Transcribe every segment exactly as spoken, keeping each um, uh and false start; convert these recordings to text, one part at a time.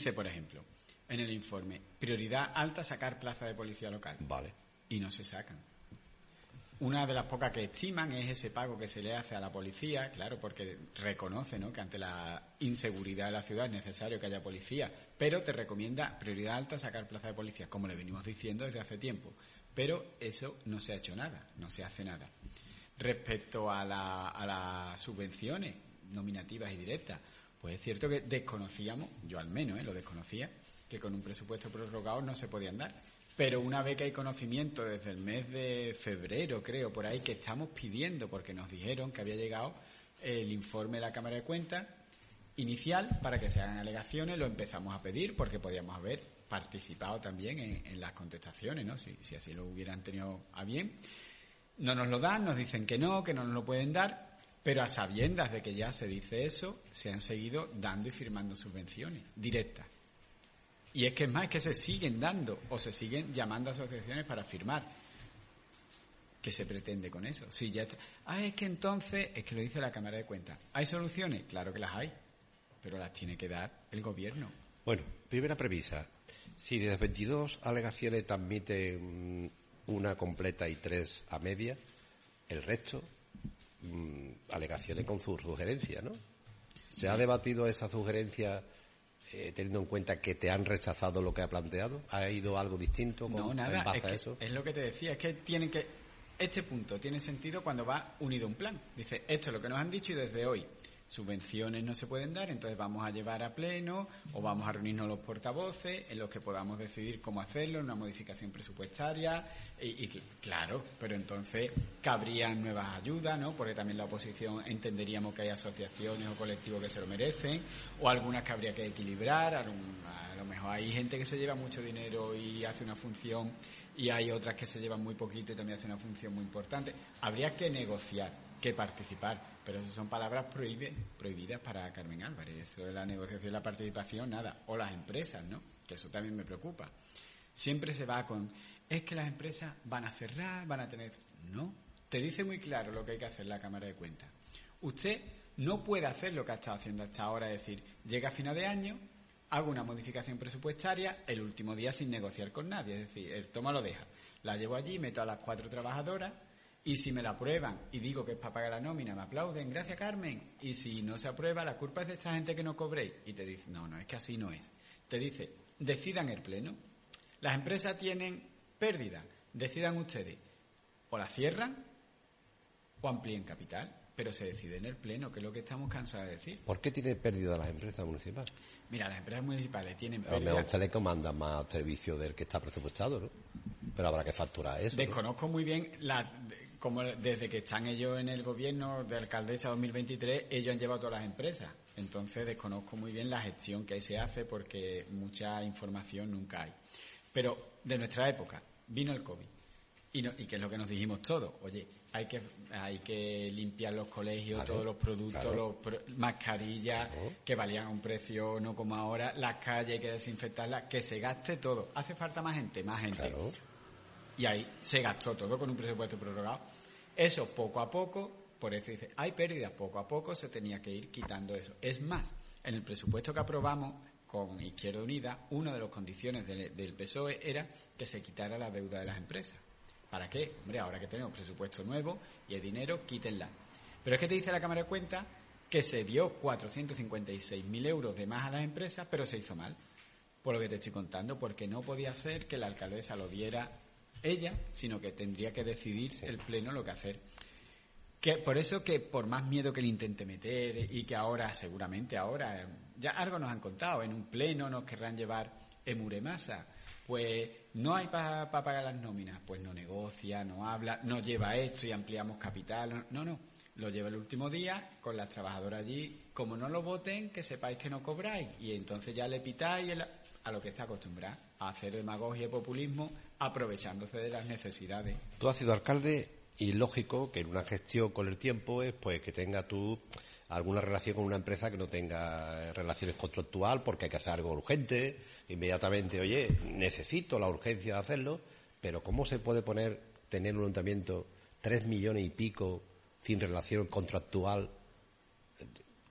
Dice, por ejemplo, en el informe, prioridad alta sacar plaza de policía local. Vale. Y no se sacan. Una de las pocas que estiman es ese pago que se le hace a la policía, claro, porque reconoce, ¿no?, que ante la inseguridad de la ciudad es necesario que haya policía, pero te recomienda prioridad alta sacar plaza de policía, como le venimos diciendo desde hace tiempo. Pero eso no se ha hecho nada, no se hace nada. Respecto a, la, a las subvenciones nominativas y directas, pues es cierto que desconocíamos, yo al menos ¿eh? lo desconocía, que con un presupuesto prorrogado no se podían dar. Pero una vez que hay conocimiento desde el mes de febrero, creo, por ahí, que estamos pidiendo, porque nos dijeron que había llegado el informe de la Cámara de Cuentas inicial para que se hagan alegaciones, lo empezamos a pedir porque podíamos haber participado también en, en las contestaciones, ¿no? Si, si así lo hubieran tenido a bien. No nos lo dan, nos dicen que no, que no nos lo pueden dar, pero a sabiendas de que ya se dice eso, se han seguido dando y firmando subvenciones directas. Y es que es más, es que se siguen dando o se siguen llamando a asociaciones para firmar. ¿Qué se pretende con eso? Si ya está... Ah, es que entonces, es que lo dice la Cámara de Cuentas. ¿Hay soluciones? Claro que las hay, pero las tiene que dar el gobierno. Bueno, primera premisa. Si de las veintidós alegaciones te admiten una completa y tres a media, el resto, mmm, alegaciones con su sugerencia, ¿no? ¿Se sí. ha debatido esa sugerencia eh, teniendo en cuenta que te han rechazado lo que ha planteado? ¿Ha ido algo distinto con, no, nada, en base es a que, eso? Es lo que te decía, es que tienen que... Este punto tiene sentido cuando va unido un plan. Dice, esto es lo que nos han dicho y desde hoy subvenciones no se pueden dar, entonces vamos a llevar a pleno o vamos a reunirnos los portavoces en los que podamos decidir cómo hacerlo, una modificación presupuestaria y, y claro, pero entonces cabrían nuevas ayudas, ¿no? Porque también la oposición entenderíamos que hay asociaciones o colectivos que se lo merecen o algunas que habría que equilibrar, a lo, a lo mejor hay gente que se lleva mucho dinero y hace una función y hay otras que se llevan muy poquito y también hacen una función muy importante. Habría que negociar, que participar, pero eso son palabras prohibidas prohibidas para Carmen Álvarez. Eso de la negociación y la participación, nada. O las empresas, ¿no? Que eso también me preocupa. Siempre se va con, es que las empresas van a cerrar, van a tener... No, te dice muy claro lo que hay que hacer la Cámara de Cuentas. Usted no puede hacer lo que ha estado haciendo hasta ahora, es decir, llega a final de año, hago una modificación presupuestaria el último día sin negociar con nadie, es decir, el toma lo deja. La llevo allí, meto a las cuatro trabajadoras y si me la aprueban y digo que es para pagar la nómina, me aplauden, gracias Carmen, y si no se aprueba, la culpa es de esta gente que no cobréis. Y te dice, no, no, es que así no es. Te dice, decidan el pleno. Las empresas tienen pérdida, decidan ustedes, o la cierran o amplíen capital. Pero se decide en el pleno, que es lo que estamos cansados de decir. ¿Por qué tiene pérdida las empresas municipales? Mira, las empresas municipales tienen pérdida... A lo mejor Teleco manda más servicio del que está presupuestado, ¿no? Pero habrá que facturar eso, Desconozco ¿no? muy bien, la, como desde que están ellos en el gobierno de alcaldesa dos mil veintitrés, ellos han llevado todas las empresas. Entonces desconozco muy bien la gestión que ahí se hace porque mucha información nunca hay. Pero de nuestra época, vino el COVID. Y, no, y que es lo que nos dijimos todos, oye, hay que hay que limpiar los colegios, claro, todos los productos, claro. los pro, mascarillas, claro. que valían a un precio no como ahora, las calles hay que desinfectarlas, que se gaste todo. ¿Hace falta más gente? Más gente. Claro. Y ahí se gastó todo con un presupuesto prorrogado. Eso poco a poco, por eso dice, hay pérdidas, poco a poco se tenía que ir quitando eso. Es más, en el presupuesto que aprobamos con Izquierda Unida, una de las condiciones del, del P S O E era que se quitara la deuda de las empresas. ¿Para qué? Hombre, ahora que tenemos presupuesto nuevo y hay dinero, quítenla. Pero es que te dice la Cámara de Cuentas que se dio cuatrocientos cincuenta y seis mil euros de más a las empresas, pero se hizo mal. Por lo que te estoy contando, porque no podía ser que la alcaldesa lo diera ella, sino que tendría que decidir sí. el pleno lo que hacer. Que por eso que por más miedo que le intente meter y que ahora, seguramente ahora, ya algo nos han contado, en un pleno nos querrán llevar Emuremasa. Pues no hay para pa pagar las nóminas, pues no negocia, no habla, no lleva esto y ampliamos capital, no, no, lo lleva el último día con las trabajadoras allí, como no lo voten, que sepáis que no cobráis, y entonces ya le pitáis el, a lo que está acostumbrada, a hacer demagogia y populismo, aprovechándose de las necesidades. Tú has sido alcalde y lógico que en una gestión con el tiempo es pues que tenga tú alguna relación con una empresa que no tenga relaciones contractual porque hay que hacer algo urgente, inmediatamente, oye, necesito la urgencia de hacerlo, pero ¿cómo se puede poner, tener un ayuntamiento tres millones y pico sin relación contractual?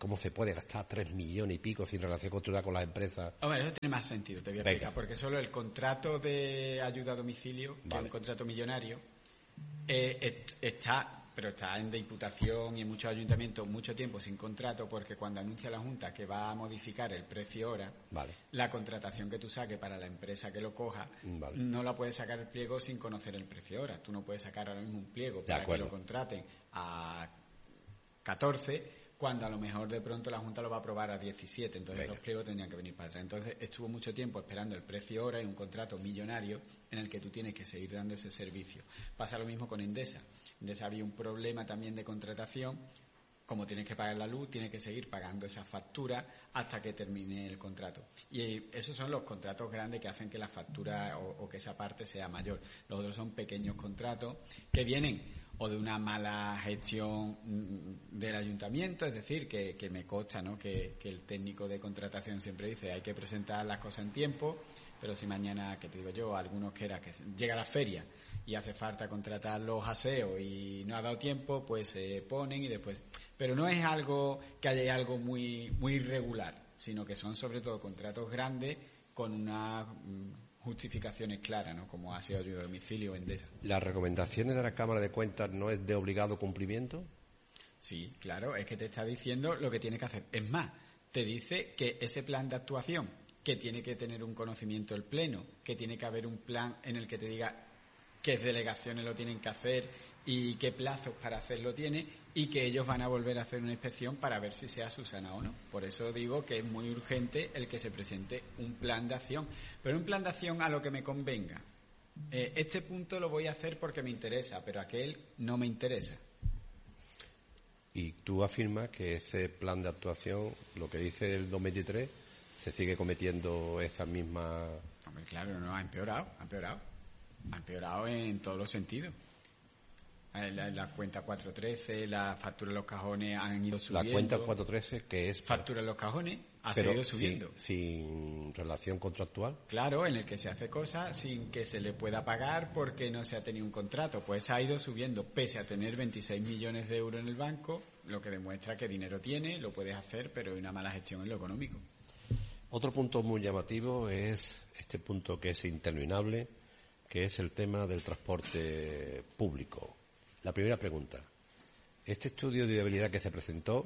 ¿Cómo se puede gastar tres millones y pico sin relación construida con las empresas? Hombre, eso tiene más sentido, te voy a Venga. explicar, porque solo el contrato de ayuda a domicilio, que Vale. es un contrato millonario, eh, et- está, pero está en Diputación y en muchos ayuntamientos mucho tiempo sin contrato, porque cuando anuncia la Junta que va a modificar el precio hora, Vale. la contratación que tú saques para la empresa que lo coja, Vale. no la puedes sacar el pliego sin conocer el precio hora. Tú no puedes sacar ahora mismo un pliego De para que acuerdo. lo contraten a catorce, cuando a lo mejor de pronto la Junta lo va a aprobar a diecisiete, entonces Venga. los pliegos tendrían que venir para atrás. Entonces estuvo mucho tiempo esperando el precio hora y un contrato millonario en el que tú tienes que seguir dando ese servicio. Pasa lo mismo con Endesa. Endesa había un problema también de contratación. Como tienes que pagar la luz, tienes que seguir pagando esa factura hasta que termine el contrato. Y esos son los contratos grandes que hacen que la factura o, o que esa parte sea mayor. Los otros son pequeños contratos que vienen o de una mala gestión mm, del ayuntamiento, es decir, que, que me consta, ¿no?, que, que el técnico de contratación siempre dice hay que presentar las cosas en tiempo, pero si mañana, que te digo yo, algunos que era que llega la feria y hace falta contratar los aseos y no ha dado tiempo, pues se ponen y después... Pero no es algo que haya algo muy, muy irregular, sino que son sobre todo contratos grandes con unas mm, justificaciones claras, ¿no?, como ha sido ayuda a domicilio o Endesa. ¿Las recomendaciones de la Cámara de Cuentas no es de obligado cumplimiento? Sí, claro, es que te está diciendo lo que tiene que hacer. Es más, te dice que ese plan de actuación, que tiene que tener un conocimiento el Pleno, que tiene que haber un plan en el que te diga qué delegaciones lo tienen que hacer y qué plazos para hacerlo tiene, y que ellos van a volver a hacer una inspección para ver si se ha subsanado o no. Por eso digo que es muy urgente el que se presente un plan de acción, pero un plan de acción a lo que me convenga. Eh, este punto lo voy a hacer porque me interesa, pero aquel no me interesa. Y tú afirmas que ese plan de actuación, lo que dice el dos mil veintitrés, se sigue cometiendo esa misma... Hombre, claro, no, ha empeorado, ha empeorado. Ha empeorado en todos los sentidos. Eh, La, la cuenta cuatro trece, la factura de los cajones han ido subiendo. La cuenta cuatro trece, que es... Factura de los cajones ha pero seguido sin, subiendo. sin relación contractual. Claro, en el que se hace cosas sin que se le pueda pagar porque no se ha tenido un contrato. Pues ha ido subiendo, pese a tener veintiséis millones de euros en el banco, lo que demuestra que dinero tiene, lo puedes hacer, pero hay una mala gestión en lo económico. Otro punto muy llamativo es este punto que es interminable, que es el tema del transporte público. La primera pregunta. ¿Este estudio de viabilidad que se presentó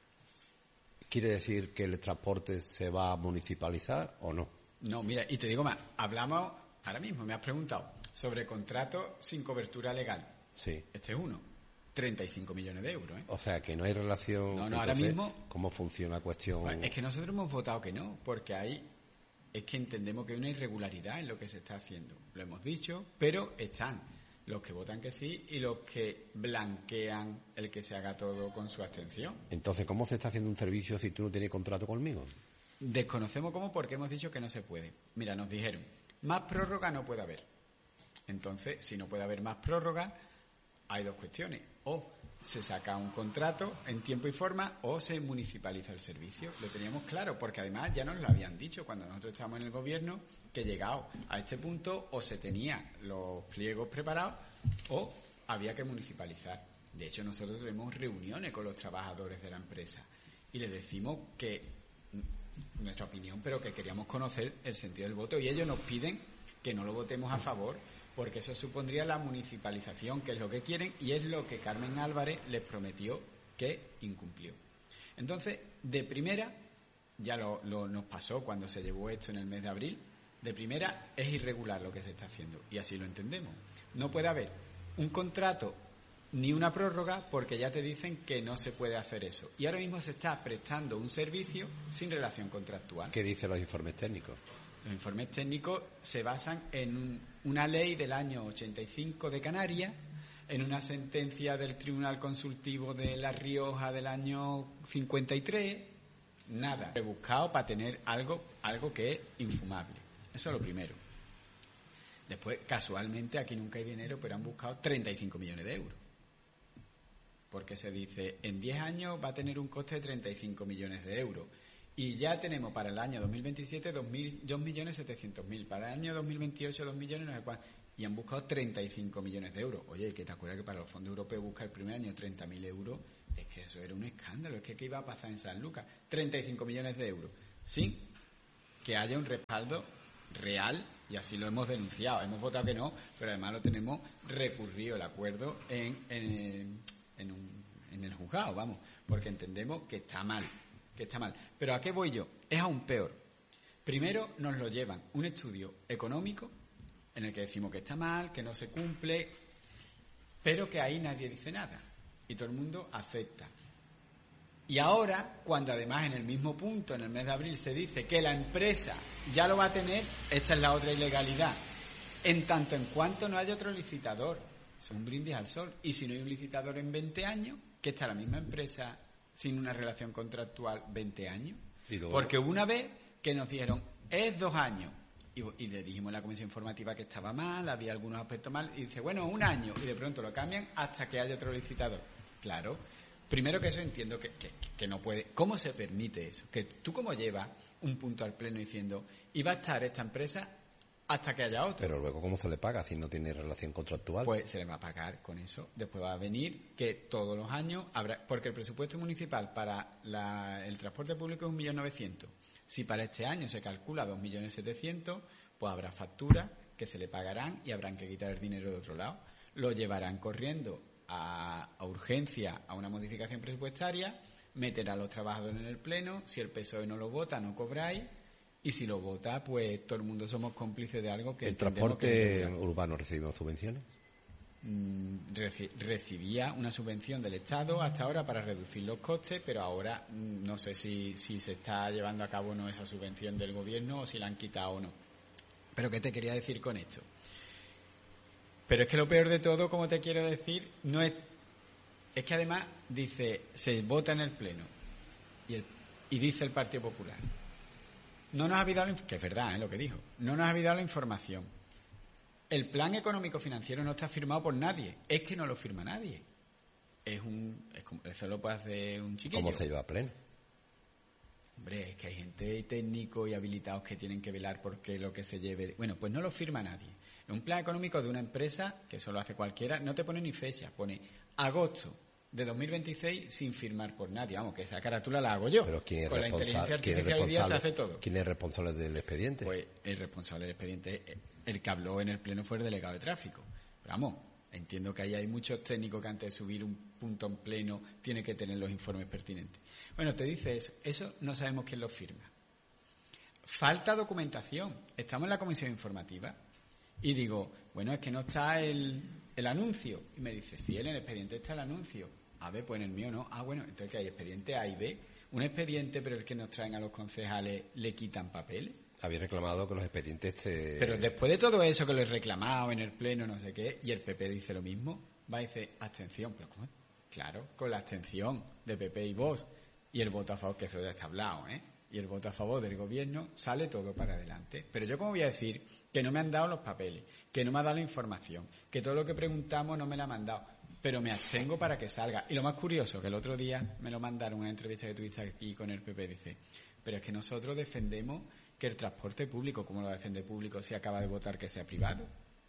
quiere decir que el transporte se va a municipalizar o no? No, mira, y te digo más, hablamos, ahora mismo me has preguntado, sobre contratos sin cobertura legal. Sí. Este es uno, treinta y cinco millones de euros, ¿eh? O sea, que no hay relación. No, no, ahora Entonces, mismo- ¿cómo funciona la cuestión? Bueno, es que nosotros hemos votado que no, porque ahí es que entendemos que hay una irregularidad en lo que se está haciendo. Lo hemos dicho, pero están los que votan que sí y los que blanquean el que se haga todo con su abstención. Entonces, ¿cómo se está haciendo un servicio si tú no tienes contrato conmigo? Desconocemos cómo porque hemos dicho que no se puede. Mira, nos dijeron, más prórroga no puede haber. Entonces, si no puede haber más prórroga, hay dos cuestiones. O se saca un contrato en tiempo y forma o se municipaliza el servicio. Lo teníamos claro, porque además ya nos lo habían dicho cuando nosotros estábamos en el gobierno, que llegado a este punto o se tenían los pliegos preparados o había que municipalizar. De hecho, nosotros tenemos reuniones con los trabajadores de la empresa y les decimos que mm, nuestra opinión, pero que queríamos conocer el sentido del voto, y ellos nos piden que no lo votemos a favor porque eso supondría la municipalización, que es lo que quieren y es lo que Carmen Álvarez les prometió que incumplió. Entonces, de primera, ya lo, lo nos pasó cuando se llevó esto en el mes de abril, de primera es irregular lo que se está haciendo y así lo entendemos. No puede haber un contrato ni una prórroga porque ya te dicen que no se puede hacer eso. Y ahora mismo se está prestando un servicio sin relación contractual. ¿Qué dicen los informes técnicos? Los informes técnicos se basan en un, una ley del año ochenta y cinco de Canarias, en una sentencia del Tribunal Consultivo de La Rioja del año cincuenta y tres, nada. He buscado para tener algo, algo que es infumable. Eso es lo primero. Después, casualmente, aquí nunca hay dinero, pero han buscado treinta y cinco millones de euros. Porque se dice, en diez años va a tener un coste de treinta y cinco millones de euros. Y ya tenemos para el año dos mil veintisiete dos millones setecientos mil, para el año dos mil veintiocho dos millones no sé cuánto, y han buscado treinta y cinco millones de euros. Oye, que te acuerdas que para los fondos europeos buscar el primer año treinta mil euros Es que eso era un escándalo. Es que ¿qué iba a pasar en Sanlúcar? treinta y cinco millones de euros. Sí, que haya un respaldo real, y así lo hemos denunciado. Hemos votado que no, pero además lo tenemos recurrido el acuerdo en, en, en, un, en el juzgado, vamos, porque entendemos que está mal, que está mal. Pero ¿a qué voy yo? Es aún peor. Primero nos lo llevan un estudio económico en el que decimos que está mal, que no se cumple, pero que ahí nadie dice nada y todo el mundo acepta. Y ahora, cuando además en el mismo punto, en el mes de abril, se dice que la empresa ya lo va a tener, esta es la otra ilegalidad. En tanto en cuanto no haya otro licitador, es un brindis al sol. Y si no hay un licitador en veinte años, que está la misma empresa sin una relación contractual veinte años. Porque hubo una vez que nos dijeron, es dos años. Y, y le dijimos en la comisión informativa que estaba mal, había algunos aspectos mal, y dice, bueno, un año. Y de pronto lo cambian hasta que haya otro licitador. Claro. Primero que eso entiendo que, que, que no puede. ¿Cómo se permite eso? Que tú como llevas un punto al pleno diciendo, y va a estar esta empresa hasta que haya otro. Pero luego, ¿cómo se le paga si no tiene relación contractual? Pues se le va a pagar con eso. Después va a venir que todos los años habrá, porque el presupuesto municipal para la, el transporte público es un millón novecientos. Si para este año se calcula dos millones setecientos, pues habrá facturas que se le pagarán y habrán que quitar el dinero de otro lado. Lo llevarán corriendo a, a urgencia, a una modificación presupuestaria, meterá a los trabajadores en el pleno, si el P S O E no lo vota, no cobráis, y si lo vota, pues todo el mundo somos cómplices de algo que... ¿El transporte urbano recibimos subvenciones? Mm, reci- recibía una subvención del Estado hasta ahora para reducir los costes, pero ahora mm, no sé si, si se está llevando a cabo o no esa subvención del gobierno o si la han quitado o no. Pero ¿qué te quería decir con esto? Pero es que lo peor de todo, como te quiero decir, no es... Es que además dice, se vota en el Pleno y, el, y dice el Partido Popular. No nos ha habido la, que es verdad, ¿eh? Lo que dijo. No nos ha habido la información. El plan económico financiero no está firmado por nadie. Es que no lo firma nadie. Es un... Es como, eso lo puede hacer un chiquillo. ¿Cómo se lleva a pleno? Hombre, es que hay gente técnico y habilitados que tienen que velar porque lo que se lleve... Bueno, pues no lo firma nadie. Un plan económico de una empresa, que eso lo hace cualquiera, no te pone ni fecha. Pone agosto de dos mil veintiséis sin firmar por nadie. Vamos, que esa carátula la hago yo. Pero ¿quién es Con la inteligencia artificial hoy día se hace todo. ¿Quién es responsable del expediente? Pues el responsable del expediente, el que habló en el pleno fue el delegado de tráfico. Pero vamos, entiendo que ahí hay muchos técnicos que antes de subir un punto en pleno tiene que tener los informes pertinentes. Bueno, te dice eso. Eso no sabemos quién lo firma. Falta documentación. Estamos en la comisión informativa y digo, bueno, es que no está el, el anuncio. Y me dice, sí, en el expediente está el anuncio. A ver, pues en el mío no. Ah, bueno, entonces que hay expediente A y B. Un expediente, pero el que nos traen a los concejales le quitan papeles. Había reclamado que los expedientes te... Pero después de todo eso que lo he reclamado en el pleno, no sé qué, y el P P dice lo mismo, va y dice abstención. Pero ¿cómo? Claro, con la abstención de P P y Vox y el voto a favor, que eso ya está hablado, ¿eh? Y el voto a favor del gobierno, sale todo para adelante. Pero yo como voy a decir que no me han dado los papeles, que no me ha dado la información, que todo lo que preguntamos no me la han mandado, pero me abstengo para que salga. Y lo más curioso, que el otro día me lo mandaron, una entrevista que tuviste aquí con el P P, dice, pero es que nosotros defendemos que el transporte público, ¿cómo lo defiende público si acaba de votar que sea privado?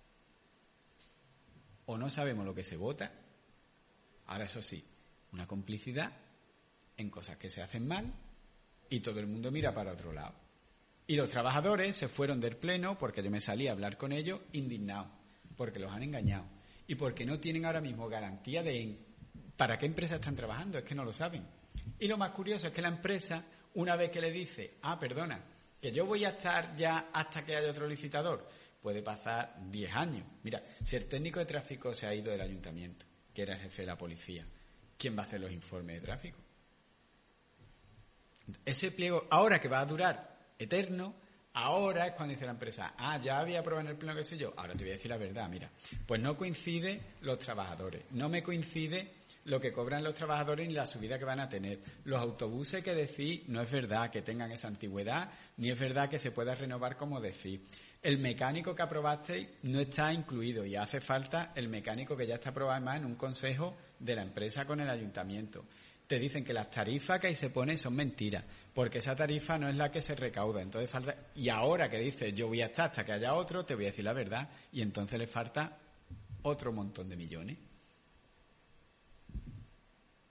O no sabemos lo que se vota. Ahora, eso sí, una complicidad en cosas que se hacen mal y todo el mundo mira para otro lado. Y los trabajadores se fueron del pleno porque yo me salí a hablar con ellos indignados, porque los han engañado y porque no tienen ahora mismo garantía de para qué empresa están trabajando, es que no lo saben. Y lo más curioso es que la empresa, una vez que le dice, ah, perdona, que yo voy a estar ya hasta que haya otro licitador, puede pasar diez años. Mira, si el técnico de tráfico se ha ido del ayuntamiento, que era el jefe de la policía, ¿quién va a hacer los informes de tráfico? Ese pliego, ahora que va a durar eterno, ahora es cuando dice la empresa, ah, ya había aprobado en el pleno que soy yo, ahora te voy a decir la verdad, mira, pues no coincide los trabajadores, no me coincide lo que cobran los trabajadores ni la subida que van a tener. Los autobuses que decís, no es verdad que tengan esa antigüedad, ni es verdad que se pueda renovar como decís. El mecánico que aprobasteis no está incluido y hace falta el mecánico que ya está aprobado además en un consejo de la empresa con el ayuntamiento. Te dicen que las tarifas que ahí se ponen son mentiras, porque esa tarifa no es la que se recauda. Entonces falta, y ahora que dices yo voy a estar hasta que haya otro, te voy a decir la verdad, y entonces le falta otro montón de millones.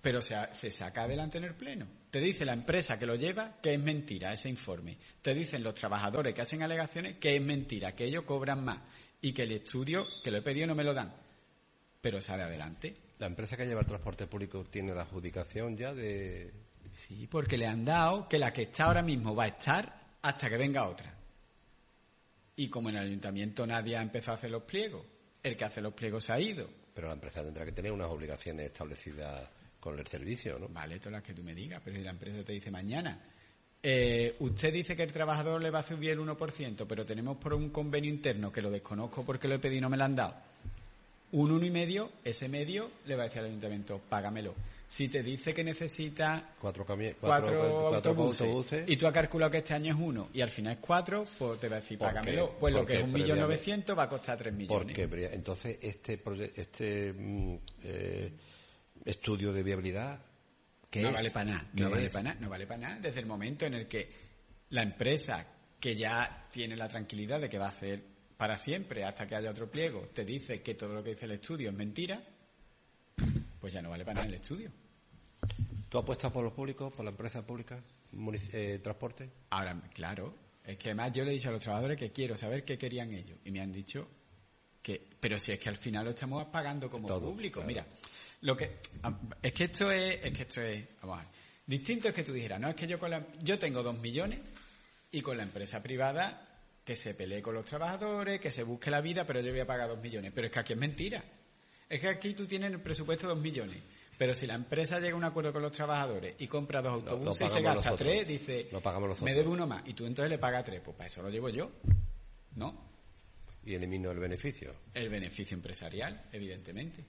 pero se, se saca adelante en el pleno. Te dice la empresa que lo lleva que es mentira ese informe. Te dicen los trabajadores que hacen alegaciones que es mentira, que ellos cobran más y que el estudio que lo he pedido no me lo dan. Pero sale adelante. ¿La empresa que lleva el transporte público tiene la adjudicación ya de...? Sí, porque le han dado que la que está ahora mismo va a estar hasta que venga otra. Y como en el ayuntamiento nadie ha empezado a hacer los pliegos, el que hace los pliegos se ha ido. Pero la empresa tendrá que tener unas obligaciones establecidas con el servicio, ¿no? Vale, todas las que tú me digas, pero si la empresa te dice mañana, eh, usted dice que el trabajador le va a subir el uno por ciento, pero tenemos por un convenio interno que lo desconozco porque lo he pedido y no me lo han dado, un uno y medio, ese medio le va a decir al ayuntamiento, págamelo. Si te dice que necesita cuatro, cami- cuatro, cuatro, cuatro autobuses, autobuses y tú has calculado que este año es uno y al final es cuatro, pues te va a decir, ¿Por págamelo. qué? Pues lo Porque que es un millón previamente- novecientos va a costar tres millones. Porque entonces este proye- este mm, eh, estudio de viabilidad ¿qué no es? vale para nada, ¿Qué no vale es? para nada, no vale para nada. Desde el momento en el que la empresa, que ya tiene la tranquilidad de que va a hacer para siempre hasta que haya otro pliego, te dice que todo lo que dice el estudio es mentira, pues ya no vale para nada el estudio. ¿Tú apuestas por los públicos, por la empresa pública, munic- eh, transporte? Ahora, claro, es que además yo le he dicho a los trabajadores que quiero saber qué querían ellos y me han dicho que, pero si es que al final lo estamos pagando como Todo, público, claro. mira, lo que es que esto es, es que esto es, vamos a ver, distinto es que tú dijeras, no, es que yo con la, yo tengo dos millones y con la empresa privada que se pelee con los trabajadores, que se busque la vida, pero yo voy a pagar dos millones, pero es que aquí es mentira, es que aquí tú tienes en el presupuesto dos millones. Pero si la empresa llega a un acuerdo con los trabajadores y compra dos autobuses lo y se pagamos gasta nosotros. tres, dice, Lo pagamos nosotros. me debe uno más, y tú entonces le pagas tres, pues para eso lo llevo yo, ¿no? Y elimino el beneficio. El beneficio empresarial, evidentemente.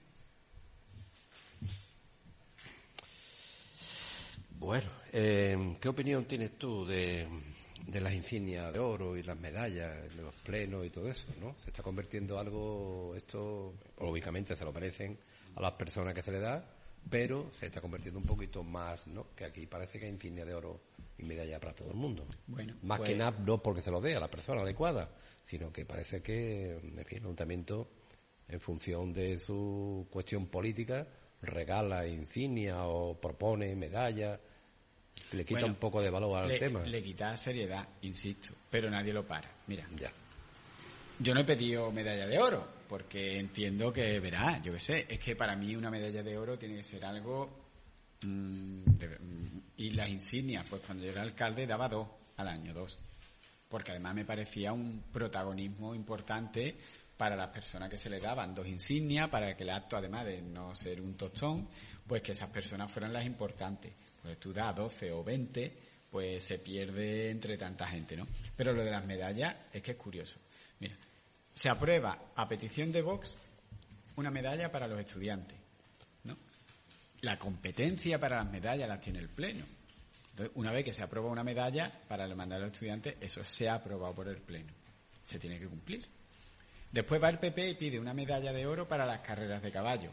Bueno, eh, ¿qué opinión tienes tú de, de las insignias de oro y las medallas, de los plenos y todo eso, ¿no? Se está convirtiendo algo, esto, lógicamente se lo merecen a las personas que se le da, pero se está convirtiendo un poquito más, ¿no? Que aquí parece que hay insignia de oro y medalla para todo el mundo. Bueno, más pues, que nada no porque se lo dé a la persona adecuada, sino que parece que, en fin, el ayuntamiento, en función de su cuestión política, regala insignia o propone medalla, le quita bueno, un poco de valor al le, tema. Le quita seriedad, insisto, pero nadie lo para. Mira, Ya. yo no he pedido medalla de oro, porque entiendo que, verá, yo qué sé, es que para mí una medalla de oro tiene que ser algo... Mmm, de, mm, y las insignias, pues cuando yo era alcalde daba dos al año, dos. Porque además me parecía un protagonismo importante para las personas que se le daban dos insignias, para que el acto, además de no ser un tostón, pues que esas personas fueran las importantes. Pues tú das doce o veinte, pues se pierde entre tanta gente, ¿no? Pero lo de las medallas es que es curioso. Mira, se aprueba a petición de Vox una medalla para los estudiantes, ¿no? La competencia para las medallas las tiene el Pleno. Entonces, una vez que se aprueba una medalla para mandar a los estudiantes, eso se ha aprobado por el Pleno. Se tiene que cumplir. Después va el P P y pide una medalla de oro para las carreras de caballo.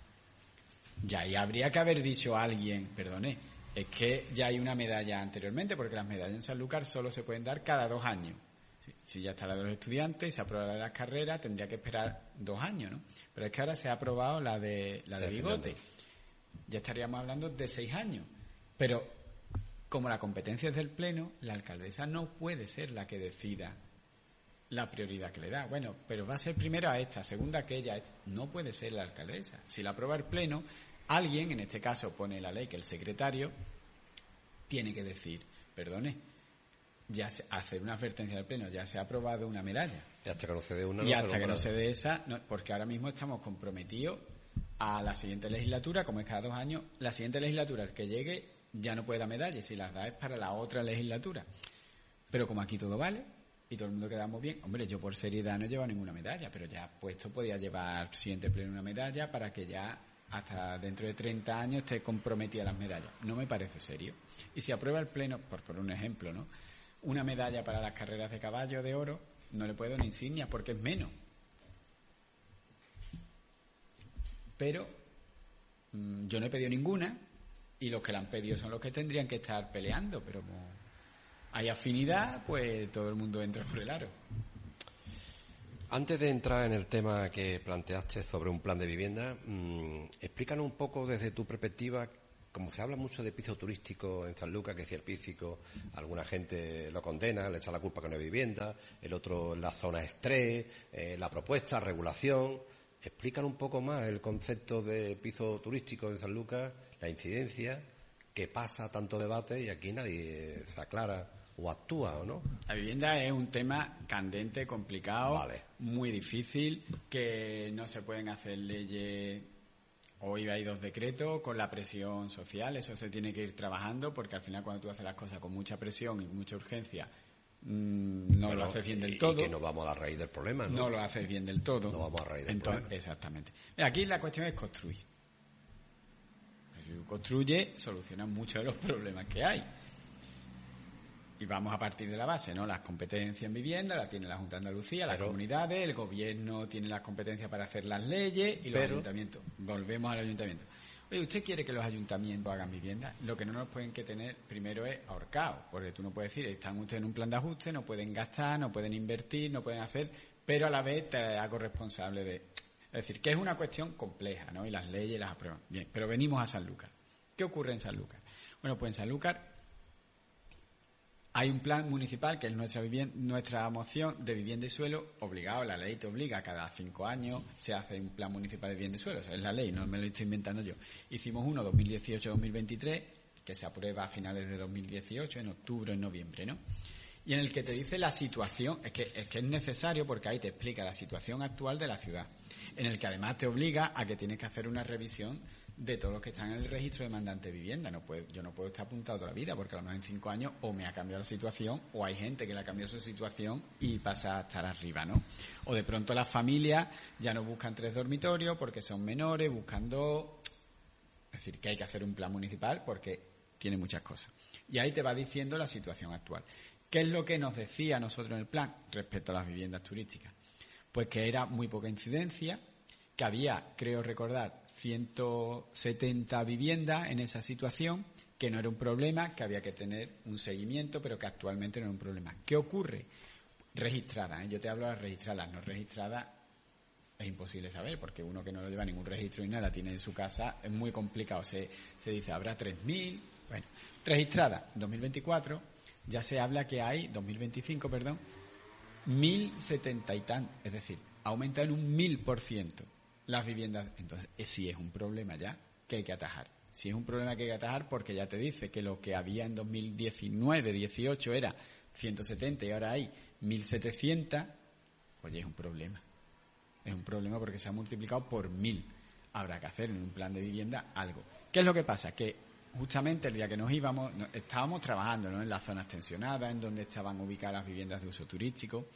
Ya ahí habría que haber dicho a alguien, perdone, es que ya hay una medalla anteriormente, porque las medallas en Sanlúcar solo se pueden dar cada dos años. Si, si ya está la de los estudiantes y se aprueba la de las carreras, tendría que esperar dos años, ¿no? Pero es que ahora se ha aprobado la de la de bigote. Ya estaríamos hablando de seis años. Pero como la competencia es del Pleno, la alcaldesa no puede ser la que decida la prioridad que le da. Bueno, pero va a ser primero a esta, segunda a aquella. No puede ser la alcaldesa. Si la aprueba el Pleno, alguien, en este caso pone la ley que el secretario tiene que decir, perdone, ya se, hacer una advertencia del Pleno, ya se ha aprobado una medalla. Y hasta que no se dé una, y no hasta se que lo no se dé esa, no, porque ahora mismo estamos comprometidos a la siguiente legislatura, como es cada dos años, la siguiente legislatura, el que llegue, ya no puede dar medallas, si las da es para la otra legislatura. Pero como aquí todo vale, y todo el mundo quedamos bien, hombre, yo por seriedad no he llevado ninguna medalla, pero ya puesto podía llevar siguiente Pleno una medalla para que ya hasta dentro de treinta años esté comprometida las medallas. No me parece serio. Y si aprueba el Pleno, por por un ejemplo, ¿no?, una medalla para las carreras de caballo de oro, no le puedo dar una insignia porque es menos. Pero mmm, yo no he pedido ninguna y los que la han pedido son los que tendrían que estar peleando, pero como hay afinidad, pues todo el mundo entra por el aro. Antes de entrar en el tema que planteaste sobre un plan de vivienda, mmm, explícanos un poco desde tu perspectiva como se habla mucho de piso turístico en Sanlúcar, que si el pífico, alguna gente lo condena, le echa la culpa que no hay vivienda, el otro en la zona estrés, eh, la propuesta, regulación. Explican un poco más el concepto de piso turístico en Sanlúcar, la incidencia, que pasa tanto debate y aquí nadie se aclara o actúa, ¿o no? La vivienda es un tema candente, complicado, vale. muy difícil, que no se pueden hacer leyes. Hoy hay dos decretos con la presión social, eso se tiene que ir trabajando, porque al final cuando tú haces las cosas con mucha presión y mucha urgencia, mmm, no bueno, lo haces bien del y, todo. Y que no vamos a la raíz del problema, ¿no? No lo haces bien del todo. No vamos a la raíz del Entonces, problema. Exactamente. Aquí la cuestión es construir. Si tú construyes, solucionas muchos de los problemas que hay. Y vamos a partir de la base, ¿no? Las competencias en vivienda las tiene la Junta de Andalucía, las pero, comunidades, el gobierno tiene las competencias para hacer las leyes y los pero, ayuntamientos. Volvemos al ayuntamiento. Oye, ¿usted quiere que los ayuntamientos hagan vivienda? Lo que no nos pueden que tener primero es ahorcados, porque tú no puedes decir, están ustedes en un plan de ajuste, no pueden gastar, no pueden invertir, no pueden hacer, pero a la vez te hago responsable de... Es decir, que es una cuestión compleja, ¿no? Y las leyes las aprueban. Bien, pero venimos a Sanlúcar. ¿Qué ocurre en Sanlúcar? Bueno, pues en Sanlúcar hay un plan municipal que es nuestra vivienda, nuestra moción de vivienda y suelo obligado. La ley te obliga, cada cinco años se hace un plan municipal de vivienda y suelo. O sea, es la ley, no me lo estoy inventando yo. Hicimos uno dos mil dieciocho dos mil veintitrés que se aprueba a finales de dos mil dieciocho, en octubre, en noviembre, ¿no? Y en el que te dice la situación, es que, es que es necesario porque ahí te explica la situación actual de la ciudad, en el que además te obliga a que tienes que hacer una revisión de todos los que están en el registro de mandante de vivienda. No puedo, yo no puedo estar apuntado toda la vida, porque a lo mejor en cinco años o me ha cambiado la situación, o hay gente que le ha cambiado su situación y pasa a estar arriba, ¿no? O de pronto las familias ya no buscan tres dormitorios porque son menores, buscan dos. Es decir, que hay que hacer un plan municipal porque tiene muchas cosas. Y ahí te va diciendo la situación actual. ¿Qué es lo que nos decía a nosotros en el plan respecto a las viviendas turísticas? Pues que era muy poca incidencia, que había, creo recordar, ciento setenta viviendas en esa situación, que no era un problema, que había que tener un seguimiento, pero que actualmente no era un problema. ¿Qué ocurre? Registradas, ¿eh? Yo te hablo de registradas, no registradas es imposible saber, porque uno que no lo lleva a ningún registro ni nada, tiene en su casa, es muy complicado. Se, se dice, habrá tres mil, bueno, registradas, dos mil veinticuatro, ya se habla que hay, dos mil veinticinco, perdón, mil setenta y tan, es decir, aumenta en un mil por ciento las viviendas. Entonces, eh, sí es un problema ya que hay que atajar. Sí es un problema que hay que atajar porque ya te dice que lo que había en dos mil diecinueve, dieciocho era ciento setenta y ahora hay mil setecientos, oye, es un problema. Es un problema porque se ha multiplicado por mil. Habrá que hacer en un plan de vivienda algo. ¿Qué es lo que pasa? Que justamente el día que nos íbamos, no, estábamos trabajando, ¿no?, en las zonas tensionadas, en donde estaban ubicadas las viviendas de uso turístico.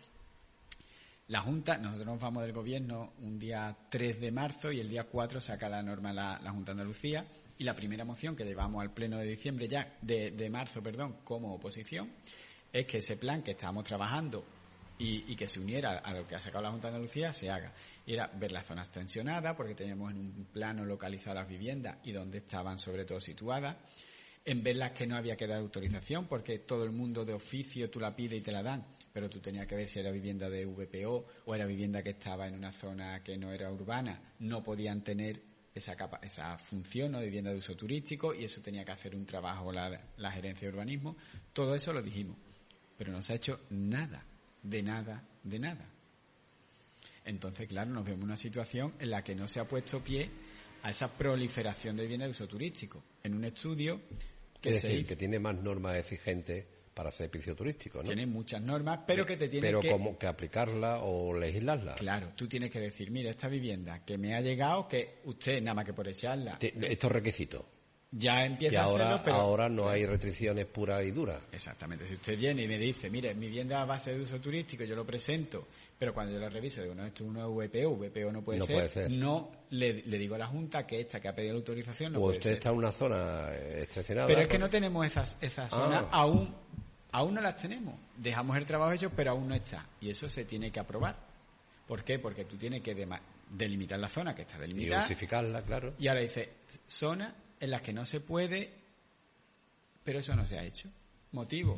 La Junta, nosotros nos vamos del Gobierno un día tres de marzo y el día cuatro saca la norma la, la Junta de Andalucía, y la primera moción que llevamos al Pleno de diciembre ya, de, de marzo, perdón, como oposición, es que ese plan que estábamos trabajando y, y que se uniera a lo que ha sacado la Junta de Andalucía se haga. Y era ver las zonas tensionadas, porque teníamos en un plano localizado las viviendas y dónde estaban sobre todo situadas, en ver las que no había que dar autorización, porque todo el mundo de oficio tú la pides y te la dan, pero tú tenías que ver si era vivienda de V P O o era vivienda que estaba en una zona que no era urbana, no podían tener esa capa, esa función, ¿no?, de vivienda de uso turístico, y eso tenía que hacer un trabajo la, la gerencia de urbanismo. Todo eso lo dijimos, pero no se ha hecho nada, de nada, de nada. Entonces, claro, nos vemos en una situación en la que no se ha puesto pie a esa proliferación de vivienda de uso turístico. En un estudio que es se decir, hizo, que piene más normas exigentes para hacer piso turístico, ¿no? tiene muchas normas, pero que te tiene pero que... Pero como que aplicarla o legislarla. Claro, tú tienes que decir, mira, esta vivienda que me ha llegado, que usted, nada más que por echarla... Te, estos requisitos. Ya empieza y ahora, a hacerlo, pero... ahora no hay restricciones puras y duras. Exactamente. Si usted viene y me dice, mire, mi vivienda a base de uso turístico, yo lo presento, pero cuando yo lo reviso, digo, no, esto es uno de V P O, V P O no puede no ser, puede ser. no le, le digo a la Junta que esta que ha pedido la autorización no o puede usted ser. está en una zona excepcionada. Pero es que con... no tenemos esas, esas zonas, ah. aún, aún no las tenemos. Dejamos el trabajo hecho, pero aún no está. Y eso se tiene que aprobar. ¿Por qué? Porque tú tienes que dema- delimitar la zona que está delimitada. Y justificarla, claro. Y ahora dice, zonas en las que no se puede, pero eso no se ha hecho. Motivo,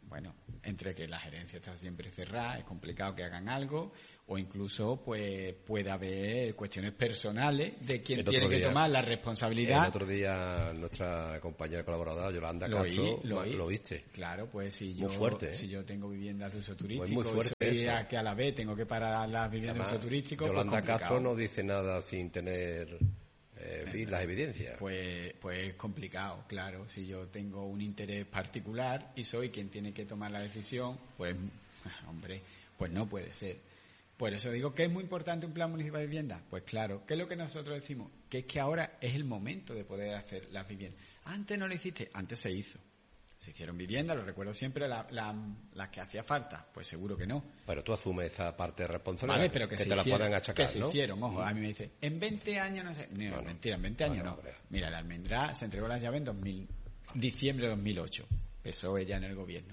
bueno, entre que la gerencia está siempre cerrada, es complicado que hagan algo, o incluso pues puede haber cuestiones personales de quien tiene que día, tomar la responsabilidad. El otro día nuestra compañera colaboradora Yolanda lo Castro, oí, lo, oí. lo viste. Claro, pues si yo, muy fuerte, ¿eh? si yo tengo viviendas de uso turístico, pues muy fuerte y eso. que a la vez tengo que parar las viviendas Además, de uso turístico, Yolanda pues Castro no dice nada sin tener eh, en fin, las evidencias. Pues, pues es complicado, claro. Si yo tengo un interés particular y soy quien tiene que tomar la decisión, pues, hombre, pues no puede ser. Por eso digo que es muy importante un plan municipal de vivienda. Pues claro, ¿qué es lo que nosotros decimos? Que es que ahora es el momento de poder hacer las viviendas. Antes no lo hiciste, antes se hizo. Se hicieron viviendas, lo recuerdo siempre, las la, la que hacía falta. Pues seguro que no. Pero tú asumes esa parte de responsabilidad. Vale, pero que, que se te la hicieron, puedan achacar, que se ¿no? hicieron, ojo, a mí me dice, en veinte años no sé. No, no mentira, en veinte años no. no. no. Mira, el Almendrá se entregó las llaves en dos mil, diciembre de dos mil ocho. Empezó ella en el gobierno.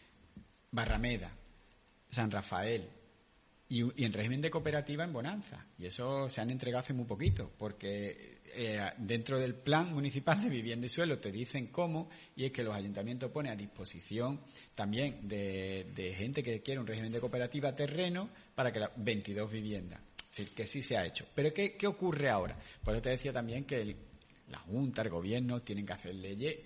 Barrameda, San Rafael, y, y en régimen de cooperativa en Bonanza. Y eso se han entregado hace muy poquito, porque eh, dentro del plan municipal de vivienda y suelo te dicen cómo, y es que los ayuntamientos ponen a disposición también de, de gente que quiere un régimen de cooperativa terreno para que las veintidós viviendas. Es decir, que sí se ha hecho. Pero ¿qué, qué ocurre ahora? Por eso te decía también que el, la Junta, el Gobierno, tienen que hacer leyes.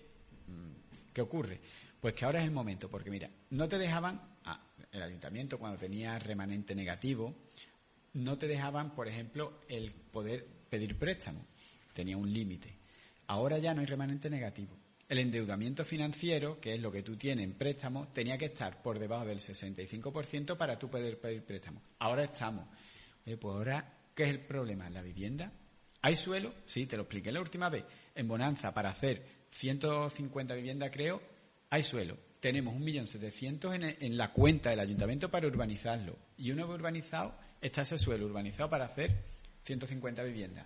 ¿Qué ocurre? Pues que ahora es el momento, porque mira, no te dejaban, ah, el ayuntamiento cuando tenía remanente negativo, no te dejaban, por ejemplo, el poder pedir préstamo, tenía un límite. Ahora ya no hay remanente negativo. El endeudamiento financiero, que es lo que tú tienes en préstamo, tenía que estar por debajo del sesenta y cinco por ciento para tú poder pedir préstamo. Ahora estamos. Oye, pues ahora, ¿qué es el problema en la vivienda? ¿Hay suelo? Sí, te lo expliqué la última vez. En Bonanza, para hacer ciento cincuenta viviendas, creo, hay suelo. Tenemos un millón setecientos en, en la cuenta del ayuntamiento para urbanizarlo. Y una vez urbanizado, está ese suelo urbanizado para hacer ciento cincuenta viviendas.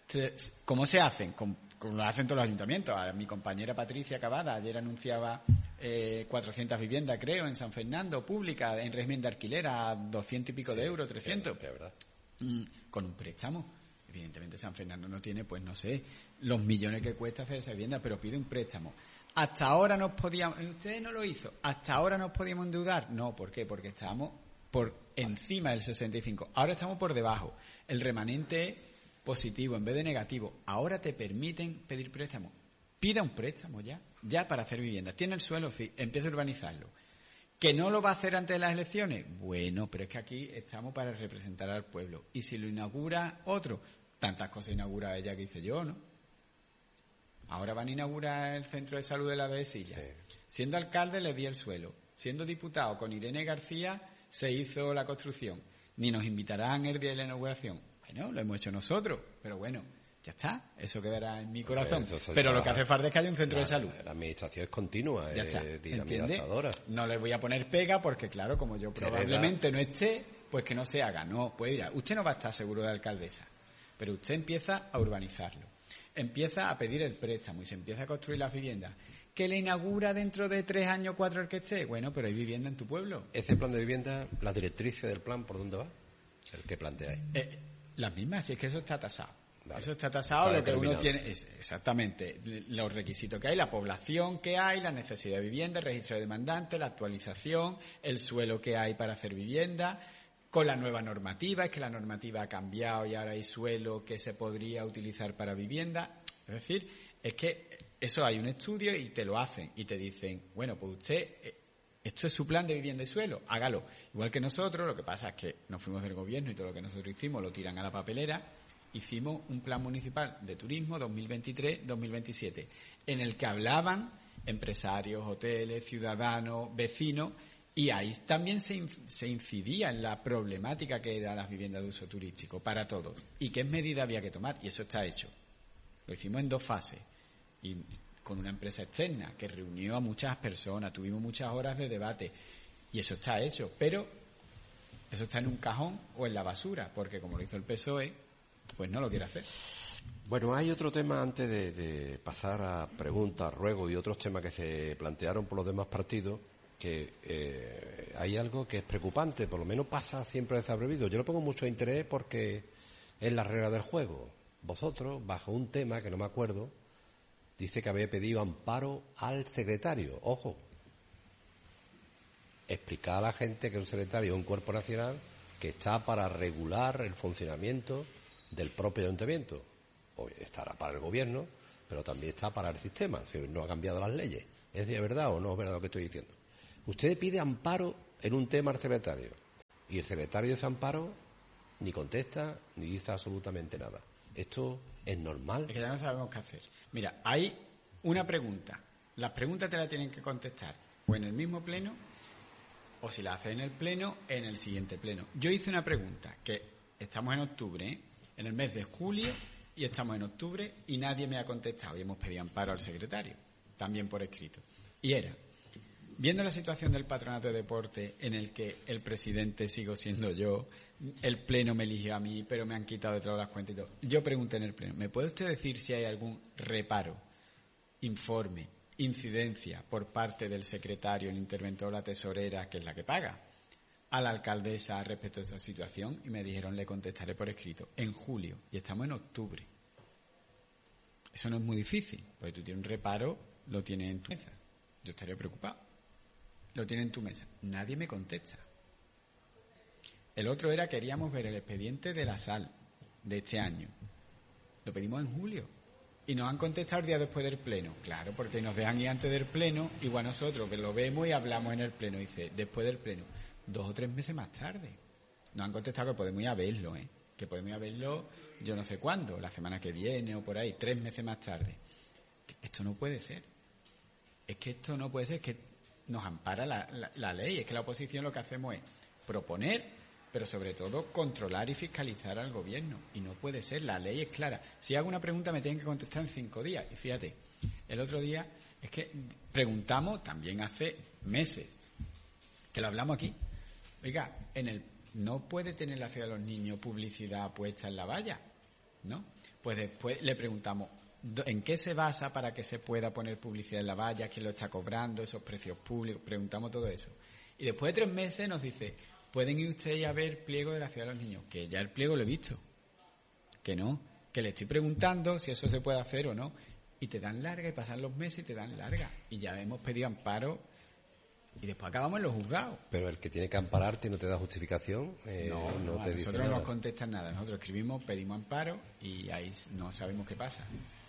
¿Cómo se hacen? Como, como lo hacen todos los ayuntamientos. A mi compañera Patricia Cavada ayer anunciaba eh, cuatrocientas viviendas, creo, en San Fernando, públicas, en régimen de alquiler, a doscientos y pico sí, de euros, trescientos. De verdad. Mm, con un préstamo. Evidentemente San Fernando no tiene, pues no sé, los millones que cuesta hacer esa vivienda, pero pide un préstamo. Hasta ahora nos podíamos, usted no lo hizo, hasta ahora nos podíamos endeudar. No, ¿por qué? Porque estábamos por encima del sesenta y cinco. Ahora estamos por debajo. El remanente es positivo en vez de negativo. Ahora te permiten pedir préstamo. Pida un préstamo ya, ya para hacer viviendas. Tiene el suelo, sí, empieza a urbanizarlo. ¿Que no lo va a hacer antes de las elecciones? Bueno, pero es que aquí estamos para representar al pueblo. Y si lo inaugura otro, tantas cosas inaugura ella que hice yo, ¿no? Ahora van a inaugurar el centro de salud de la Dehesilla. Sí. Siendo alcalde le di el suelo. Siendo diputado con Irene García se hizo la construcción. Ni nos invitarán el día de la inauguración. Bueno, lo hemos hecho nosotros. Pero bueno, ya está. Eso quedará en mi corazón. Pues pero lo que hace falta es que haya un centro la, de salud. La administración es continua, ya es está. dinamizadora. No le voy a poner pega porque, claro, como yo probablemente no esté, pues que no se haga. No, pues mira, usted no va a estar seguro de alcaldesa. Pero usted empieza a urbanizarlo. Empieza a pedir el préstamo y se empieza a construir las viviendas. ¿Que le inaugura dentro de tres años, cuatro el que esté? Bueno, pero hay vivienda en tu pueblo. ¿Ese plan de vivienda, las directrices del plan, por dónde va? El que planteáis. Eh, las mismas, si es que eso está tasado. Vale. Eso está tasado, está lo que uno tiene es exactamente los requisitos que hay, la población que hay, la necesidad de vivienda, el registro de demandantes, la actualización, el suelo que hay para hacer vivienda. Con la nueva normativa, es que la normativa ha cambiado y ahora hay suelo que se podría utilizar para vivienda. Es decir, es que eso hay un estudio y te lo hacen y te dicen, bueno, pues usted, esto es su plan de vivienda y suelo, hágalo. Igual que nosotros, lo que pasa es que nos fuimos del gobierno y todo lo que nosotros hicimos lo tiran a la papelera. Hicimos un plan municipal de turismo dos mil veintitrés dos mil veintisiete, en el que hablaban empresarios, hoteles, ciudadanos, vecinos. Y ahí también se, se incidía en la problemática que eran las viviendas de uso turístico para todos. Y qué medida había que tomar. Y eso está hecho. Lo hicimos en dos fases. Y con una empresa externa que reunió a muchas personas. Tuvimos muchas horas de debate. Y eso está hecho. Pero eso está en un cajón o en la basura. Porque como lo hizo el P S O E, pues no lo quiere hacer. Bueno, hay otro tema antes de, de pasar a preguntas, ruegos y otros temas que se plantearon por los demás partidos. Que eh, hay algo que es preocupante, por lo menos pasa siempre desapercibido. Yo le pongo mucho interés porque es la regla del juego. Vosotros, bajo un tema que no me acuerdo, dice que había pedido amparo al secretario. Ojo, explicar a la gente que un secretario es un cuerpo nacional que está para regular el funcionamiento del propio ayuntamiento. O estará para el gobierno, pero también está para el sistema. Si no ha cambiado las leyes. ¿Es de verdad o no es verdad lo que estoy diciendo? Usted pide amparo en un tema al secretario y el secretario de ese amparo ni contesta ni dice absolutamente nada. ¿Esto es normal? Es que ya no sabemos qué hacer. Mira, hay una pregunta. Las preguntas te las tienen que contestar o en el mismo pleno o si la haces en el pleno, en el siguiente pleno. Yo hice una pregunta que estamos en octubre, ¿eh? En el mes de julio y estamos en octubre y nadie me ha contestado y hemos pedido amparo al secretario, también por escrito. Y era, viendo la situación del patronato de deporte en el que el presidente sigo siendo yo, el pleno me eligió a mí, pero me han quitado de todas las cuentas y todo. Yo pregunté en el pleno, ¿me puede usted decir si hay algún reparo, informe, incidencia por parte del secretario, el interventor, la tesorera, que es la que paga, a la alcaldesa respecto a esta situación? Y me dijeron, le contestaré por escrito, en julio, y estamos en octubre. Eso no es muy difícil, porque tú tienes un reparo, lo tienes en tu mesa. Yo estaría preocupado. Lo tienes en tu mesa. Nadie me contesta. El otro era, queríamos ver el expediente de la sal de este año. Lo pedimos en julio. Y nos han contestado el día después del pleno. Claro, porque nos dejan ir antes del pleno, igual nosotros que lo vemos y hablamos en el pleno. Dice, después del pleno. Dos o tres meses más tarde. Nos han contestado que podemos ir a verlo, ¿eh? Que podemos ir a verlo yo no sé cuándo, la semana que viene o por ahí, tres meses más tarde. Esto no puede ser. Es que esto no puede ser, es que nos ampara la, la, la ley. Es que la oposición lo que hacemos es proponer, pero sobre todo controlar y fiscalizar al gobierno. Y no puede ser, la ley es clara. Si hago una pregunta me tienen que contestar en cinco días. Y fíjate, el otro día es que preguntamos también hace meses, que lo hablamos aquí. Oiga, en el no puede tener la ciudad de los niños publicidad puesta en la valla, ¿no? Pues después le preguntamos, ¿en qué se basa para que se pueda poner publicidad en la valla? ¿Quién lo está cobrando? ¿Esos precios públicos? Preguntamos todo eso. Y después de tres meses nos dice, ¿pueden ir ustedes a ver pliego de la ciudad de los niños? Que ya el pliego lo he visto. Que no. Que le estoy preguntando si eso se puede hacer o no. Y te dan larga, y pasan los meses y te dan larga. Y ya hemos pedido amparo y después acabamos en los juzgados. Pero el que tiene que ampararte no te da justificación, eh, no, no, no te a dice nosotros nada. no nos contestan nada. Nosotros escribimos, pedimos amparo y ahí no sabemos qué pasa.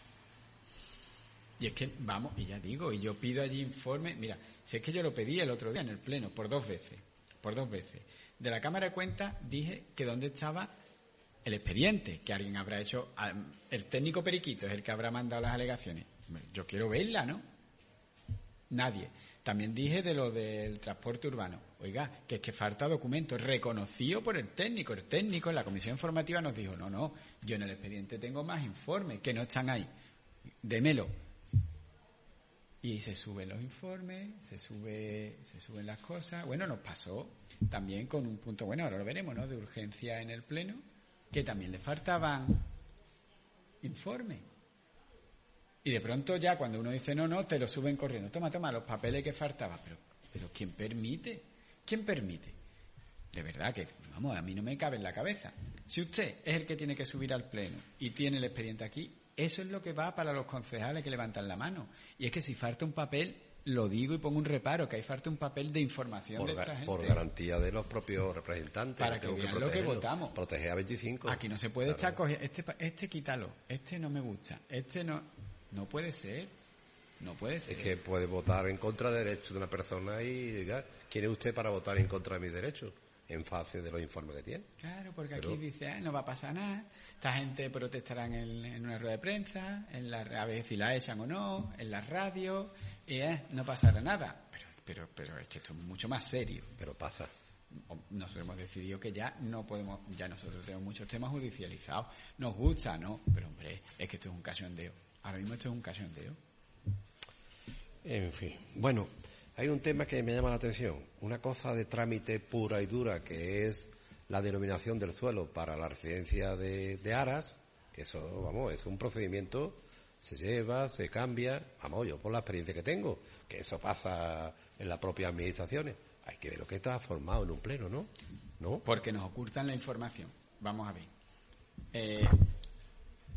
Y es que, vamos, y ya digo, y yo pido allí informe. Mira, si es que yo lo pedí el otro día en el pleno, por dos veces, por dos veces. De la Cámara de Cuentas dije que dónde estaba el expediente, que alguien habrá hecho, el técnico periquito es el que habrá mandado las alegaciones. Yo quiero verla, ¿no? Nadie. También dije de lo del transporte urbano. Oiga, que es que falta documento reconocido por el técnico. El técnico en la comisión informativa nos dijo, no, no, yo en el expediente tengo más informes que no están ahí. Démelo. Y se suben los informes, se sube, se suben las cosas. Bueno, nos pasó también con un punto, bueno, ahora lo veremos, ¿no?, de urgencia en el pleno, que también le faltaban informes. Y de pronto ya cuando uno dice no, no, te lo suben corriendo. Toma, toma, los papeles que faltaban. Pero, pero ¿quién permite? ¿Quién permite? De verdad que, vamos, a mí no me cabe en la cabeza. Si usted es el que tiene que subir al pleno y tiene el expediente aquí, eso es lo que va para los concejales que levantan la mano. Y es que si falta un papel, lo digo y pongo un reparo, que ahí falta un papel de información por, de esta gente. Por garantía de los propios representantes. Para que vean lo que votamos. Proteger a veinticinco. Aquí no se puede claro. estar cogiendo, este, este quítalo, este no me gusta, este no... No puede ser, no puede ser. Es que puede votar en contra de derechos de una persona y diga, ¿quién es usted para votar en contra de mis derechos? En fase de los informes que tiene. Claro, porque Pero... aquí dice, ah, no va a pasar nada, esta gente protestará en, el, en una rueda de prensa, en la, a ver si la echan o no, en la radio, y eh, no pasará nada. Pero, pero, pero es que esto es mucho más serio. Pero pasa. Nosotros hemos decidido que ya no podemos, ya nosotros tenemos muchos temas judicializados. Nos gusta, ¿no? Pero hombre, es que esto es un cachondeo. Ahora mismo esto es un cachondeo. En fin. Bueno, hay un tema que me llama la atención. Una cosa de trámite pura y dura, que es la denominación del suelo para la residencia de, de Aras, que eso, vamos, es un procedimiento, se lleva, se cambia. Vamos, yo por la experiencia que tengo, que eso pasa en las propias administraciones. Hay que ver lo que está formado en un pleno, ¿no? ¿No? Porque nos ocultan la información. Vamos a ver. Eh...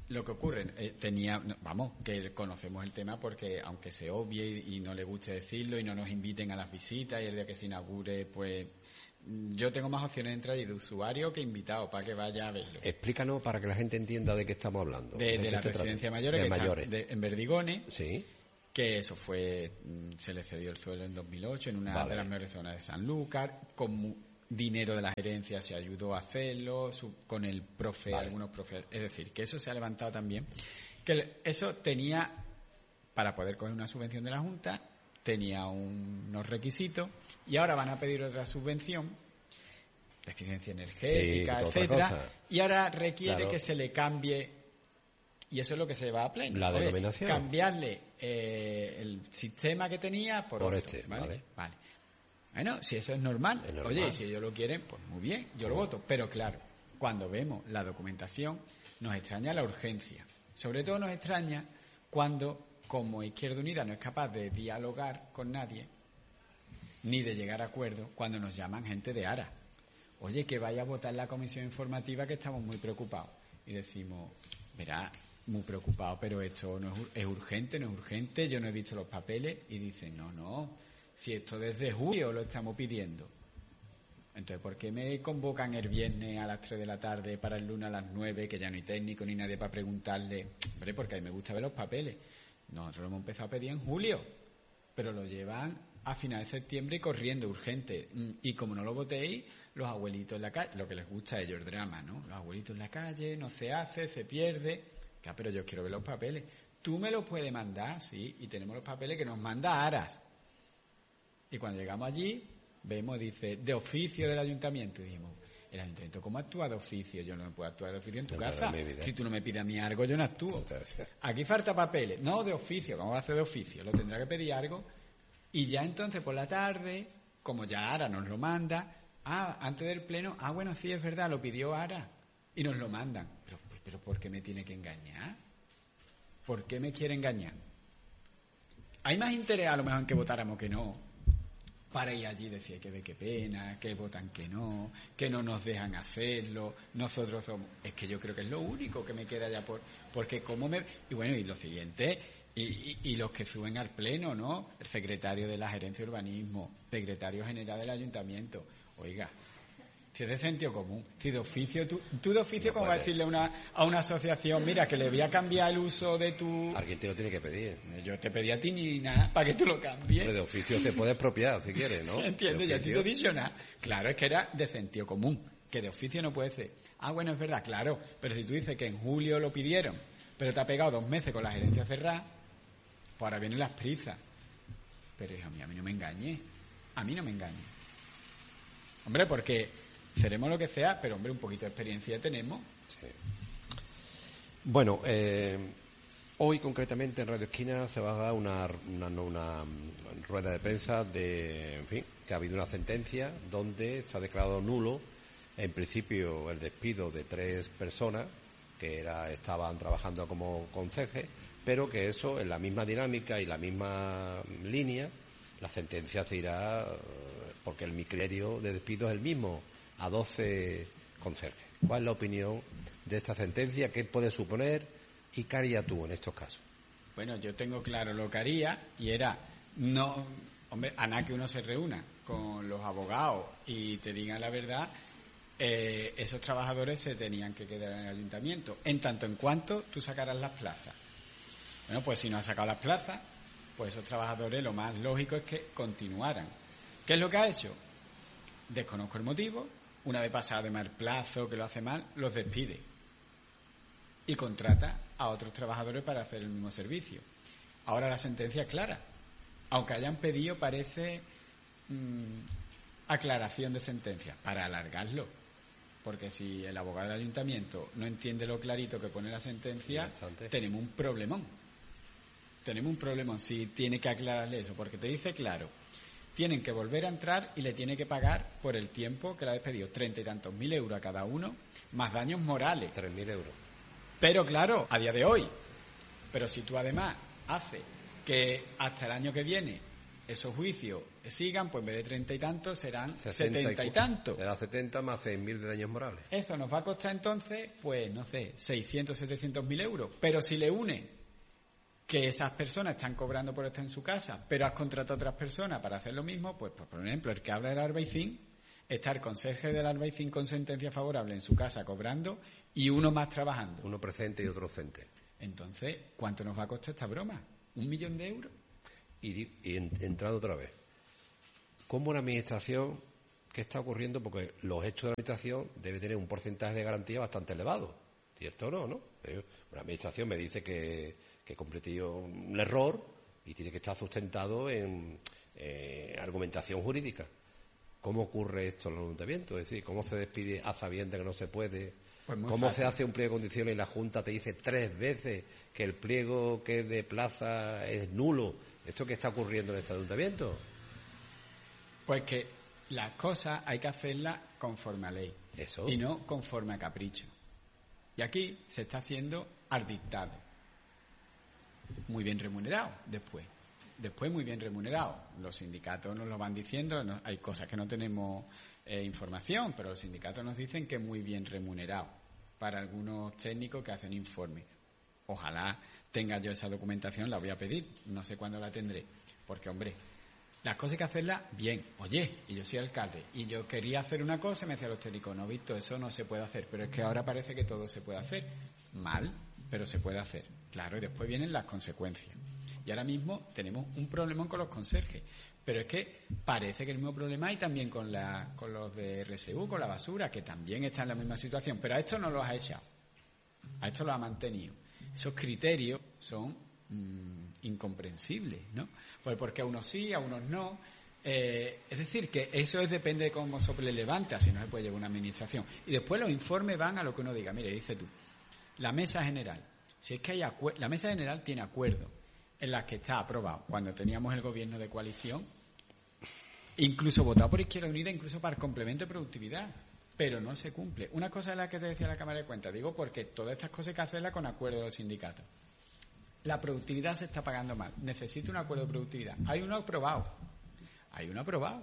lo que ocurre, eh, tenía, no, vamos, que conocemos el tema porque aunque se obvie y, y no le guste decirlo y no nos inviten a las visitas y el día que se inaugure, pues yo tengo más opciones de entrada y de usuario que invitado para que vaya a verlo. Explícanos para que la gente entienda de qué estamos hablando. De, de, de la residencia mayores, de que mayores. Está de, en Verdigones, sí. Que eso fue, se le cedió el suelo en dos mil ocho en una vale. de las mejores zonas de Sanlúcar, con mu- dinero de la gerencia se ayudó a hacerlo, su, con el profe, vale. algunos profes, es decir, que eso se ha levantado también, que eso tenía, para poder coger una subvención de la Junta, tenía un, unos requisitos, y ahora van a pedir otra subvención, de eficiencia energética, sí, etcétera, y ahora requiere claro. que se le cambie, y eso es lo que se va a pleno. La Oye, denominación. Cambiarle eh, el sistema que tenía por, por otro, este, ¿vale? vale. Vale. Bueno, si eso es normal, es normal. Oye, si ellos lo quieren, pues muy bien, yo lo voto. Pero claro, cuando vemos la documentación, nos extraña la urgencia. Sobre todo nos extraña cuando, como Izquierda Unida no es capaz de dialogar con nadie, ni de llegar a acuerdo, cuando nos llaman gente de ARA. Oye, que vaya a votar la comisión informativa que estamos muy preocupados. Y decimos, verá, muy preocupado, pero esto no es, es urgente, no es urgente, yo no he visto los papeles. Y dicen, no, no. Si esto desde julio lo estamos pidiendo. Entonces, ¿por qué me convocan el viernes a las tres de la tarde para el lunes a las nueve, que ya no hay técnico ni nadie para preguntarle? Hombre, porque a mí me gusta ver los papeles. Nosotros lo hemos empezado a pedir en julio, pero lo llevan a finales de septiembre y corriendo, urgente. Y como no lo votéis, los abuelitos en la calle, lo que les gusta a ellos, el drama, ¿no? Los abuelitos en la calle, no se hace, se pierde. Claro, pero yo quiero ver los papeles. Tú me los puedes mandar, sí, y tenemos los papeles que nos manda Aras. Y cuando llegamos allí, vemos, dice, de oficio del ayuntamiento. Y dijimos, el ayuntamiento, ¿cómo actúa de oficio? Yo no puedo actuar de oficio en tu no, casa. Si tú no me pides a mí algo, yo no actúo. Aquí falta papeles. No, de oficio. ¿Cómo va a hacer de oficio? Lo tendrá que pedir algo. Y ya entonces, por la tarde, como ya Ara nos lo manda, ah, antes del pleno, ah, bueno, sí, es verdad, lo pidió Ara. Y nos lo mandan. Pero, pero ¿por qué me tiene que engañar? ¿Por qué me quiere engañar? Hay más interés a lo mejor en que votáramos que no. Para ir allí decía que ve qué pena, que votan que no, que no nos dejan hacerlo, nosotros somos... Es que yo creo que es lo único que me queda ya por... Porque como me... Y bueno, y lo siguiente, y, y, y los que suben al pleno, ¿no? El secretario de la Gerencia de Urbanismo, secretario general del Ayuntamiento. Oiga, si es de sentido común, si de oficio, tú, tú de oficio, no ¿cómo vas a decirle a una, a una asociación, mira, que le voy a cambiar el uso de tu... Alguien te lo tiene que pedir. Yo te pedí a ti ni nada, para que tú lo cambies. Pero de oficio te puedes expropiar, si quieres, ¿no? ¿Entiendes? Ya te he dicho nada. Claro, es que era de sentido común, que de oficio no puede ser. Ah, bueno, es verdad, claro, pero si tú dices que en julio lo pidieron, pero te ha pegado dos meses con la gerencia cerrada, pues ahora vienen las prisas. Pero hijo mío, a mí no me engañé. A mí no me engañé. Hombre, porque... seremos lo que sea, pero hombre, un poquito de experiencia tenemos. Sí. Bueno, eh, hoy concretamente en Radio Esquina se va a dar una, una, una rueda de prensa de, en fin, que ha habido una sentencia donde se ha declarado nulo, en principio, el despido de tres personas que era, estaban trabajando como conserjes, pero que eso, en la misma dinámica y la misma línea, la sentencia se irá, porque el mi criterio de despido es el mismo, a doce conserjes. ¿Cuál es la opinión de esta sentencia? ¿Qué puede suponer? ¿Y qué harías tú en estos casos? Bueno, yo tengo claro lo que haría y era, no, hombre, a nada que uno se reúna con los abogados y te digan la verdad, eh, esos trabajadores se tenían que quedar en el ayuntamiento, en tanto en cuanto tú sacaras las plazas. Bueno, pues si no has sacado las plazas, pues esos trabajadores lo más lógico es que continuaran. ¿Qué es lo que ha hecho? Desconozco el motivo. Una vez pasado de mal plazo, que lo hace mal, los despide y contrata a otros trabajadores para hacer el mismo servicio. Ahora la sentencia es clara. Aunque hayan pedido, parece, mmm, aclaración de sentencia, para alargarlo. Porque si el abogado del ayuntamiento no entiende lo clarito que pone la sentencia, tenemos un problemón. Tenemos un problemón si tiene que aclararle eso, porque te dice claro, tienen que volver a entrar y le tiene que pagar por el tiempo que le ha despedido, treinta y tantos mil euros a cada uno, más daños morales. Tres mil euros. Pero claro, a día de hoy, pero si tú además haces que hasta el año que viene esos juicios sigan, pues en vez de treinta y tantos serán sesenta setenta y tantos. Será setenta más seis mil de daños morales. Eso nos va a costar entonces, pues no sé, seiscientos, setecientos mil euros. Pero si le une que esas personas están cobrando por estar en su casa, pero has contratado a otras personas para hacer lo mismo, pues, pues por ejemplo, el que habla del Albaicín, está el conserje del Albaicín con sentencia favorable en su casa cobrando y uno más trabajando. Uno presente y otro ausente. Entonces, ¿cuánto nos va a costar esta broma? ¿Un millón de euros? Y, y en, entrando otra vez, ¿cómo una administración, qué está ocurriendo? Porque los hechos de la administración debe tener un porcentaje de garantía bastante elevado, ¿cierto o no? ¿no? Una administración me dice que, que cometió un error y tiene que estar sustentado en eh, argumentación jurídica. ¿Cómo ocurre esto en los ayuntamientos? Es decir, ¿cómo se despide a sabiendas que no se puede? Pues ¿Cómo fácil. se hace un pliego de condiciones y la Junta te dice tres veces que el pliego que es de plaza es nulo? ¿Esto qué está ocurriendo en este ayuntamiento? Pues que las cosas hay que hacerlas conforme a ley. Eso. Y no conforme a capricho. Y aquí se está haciendo al dictado. Muy bien remunerado después. Después muy bien remunerado. Los sindicatos nos lo van diciendo, no, hay cosas que no tenemos eh, información, pero los sindicatos nos dicen que es muy bien remunerado para algunos técnicos que hacen informes. Ojalá tenga yo esa documentación, la voy a pedir, no sé cuándo la tendré, porque hombre, las cosas hay que hacerlas bien. Oye, y yo soy alcalde, y yo quería hacer una cosa y me decían los técnicos, no, Víctor, eso no se puede hacer, pero es que ahora parece que todo se puede hacer. Mal, pero se puede hacer. Claro, y después vienen las consecuencias. Y ahora mismo tenemos un problema con los conserjes. Pero es que parece que el mismo problema hay también con, la, con los de R S U, con la basura, que también está en la misma situación. Pero a esto no los ha echado. A esto lo ha mantenido. Esos criterios son mmm, incomprensibles, ¿no? Pues porque a unos sí, a unos no. Eh, es decir, que eso es, depende de cómo sople levante, así no se puede llevar una administración. Y después los informes van a lo que uno diga. Mire, dice tú, la mesa general. Si es que hay acuerdo, la mesa general tiene acuerdo en las que está aprobado cuando teníamos el gobierno de coalición, incluso votado por Izquierda Unida, incluso para el complemento de productividad, pero no se cumple. Una cosa es la que te decía la Cámara de Cuentas, digo porque todas estas cosas hay que hacerlas con acuerdo de los sindicatos. La productividad se está pagando mal, necesita un acuerdo de productividad. Hay uno aprobado, hay uno aprobado